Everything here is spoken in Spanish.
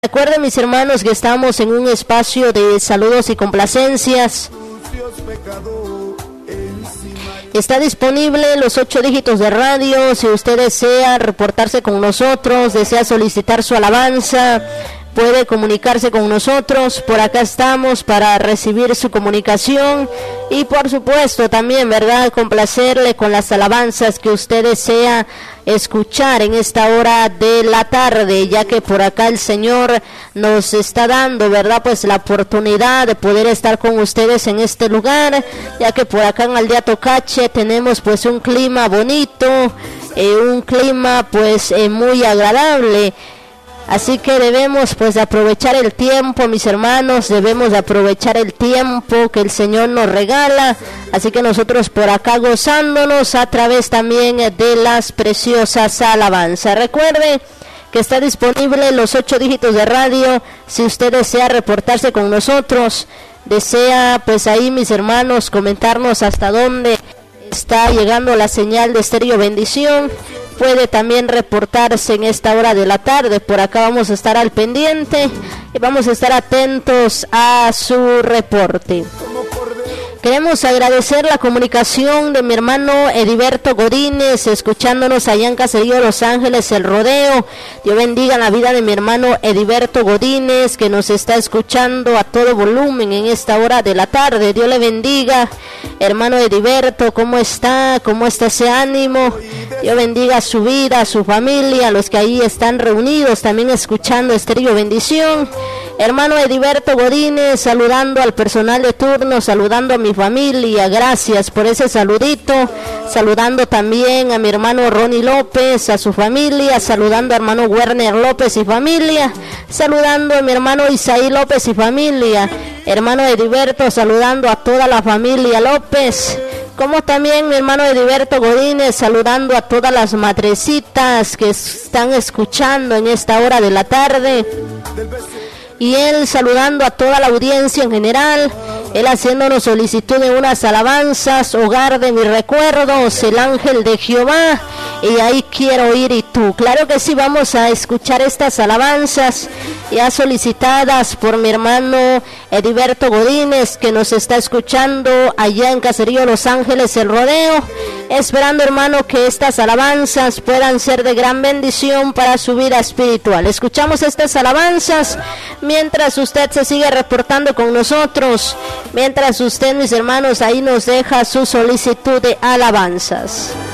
Recuerden, mis hermanos, que estamos en un espacio de saludos y complacencias. Está disponible los 8 dígitos de radio. Si usted desea reportarse con nosotros, desea solicitar su alabanza, puede comunicarse con nosotros. Por acá estamos para recibir su comunicación y, por supuesto, también, ¿verdad?, complacerle con las alabanzas que usted desea escuchar en esta hora de la tarde, ya que por acá el Señor nos está dando, ¿verdad?, pues la oportunidad de poder estar con ustedes en este lugar, ya que por acá en Aldea Tocache tenemos pues un clima bonito, un clima pues muy agradable. Así que debemos pues de aprovechar el tiempo, mis hermanos, debemos de aprovechar el tiempo que el Señor nos regala. Así que nosotros por acá gozándonos a través también de las preciosas alabanzas. Recuerde que está disponible los 8 dígitos de radio. Si usted desea reportarse con nosotros, desea pues ahí, mis hermanos, comentarnos hasta dónde está llegando la señal de Estéreo Bendición, puede también reportarse en esta hora de la tarde. Por acá vamos a estar al pendiente y vamos a estar atentos a su reporte. Queremos agradecer la comunicación de mi hermano Heriberto Godínez, escuchándonos allá en Caserío Los Ángeles, El Rodeo. Dios bendiga la vida de mi hermano Heriberto Godínez, que nos está escuchando a todo volumen en esta hora de la tarde. Dios le bendiga, hermano Heriberto. ¿Cómo está? ¿Cómo está ese ánimo? Dios bendiga su vida, su familia, los que ahí están reunidos también escuchando Estéreo Bendición. Hermano Heriberto Godínez, saludando al personal de turno, saludando a mi familia, gracias por ese saludito, saludando también a mi hermano Ronnie López, a su familia, saludando a hermano Werner López y familia, saludando a mi hermano Isaí López y familia, hermano Heriberto, saludando a toda la familia López, como también mi hermano Heriberto Godínez, saludando a todas las madrecitas que están escuchando en esta hora de la tarde. Y él saludando a toda la audiencia en general, él haciéndonos solicitud de unas alabanzas, hogar de mis recuerdos, el ángel de Jehová, y ahí quiero ir y tú. Claro que sí, vamos a escuchar estas alabanzas ya solicitadas por mi hermano Heriberto Godínez, que nos está escuchando allá en Caserío Los Ángeles, El Rodeo, esperando, hermano, que estas alabanzas puedan ser de gran bendición para su vida espiritual. Escuchamos estas alabanzas mientras usted se sigue reportando con nosotros, mientras usted, mis hermanos, ahí nos deja su solicitud de alabanzas.